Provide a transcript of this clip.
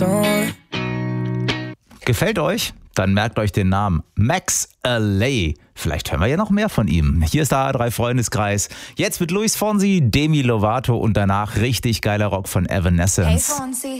Gefällt euch? Dann merkt euch den Namen Max LA. Vielleicht hören wir ja noch mehr von ihm. Hier ist der A3 Freundeskreis. Jetzt mit Luis Fonsi, Demi Lovato und danach richtig geiler Rock von Evanescence. Hey Fonsi.